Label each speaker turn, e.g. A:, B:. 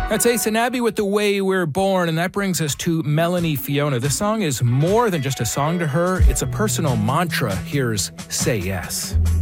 A: That's Ace and Abby with The Way We're Born, and that brings us to Melanie Fiona. This song is more than just a song to her. It's a personal mantra. Here's Say Yes.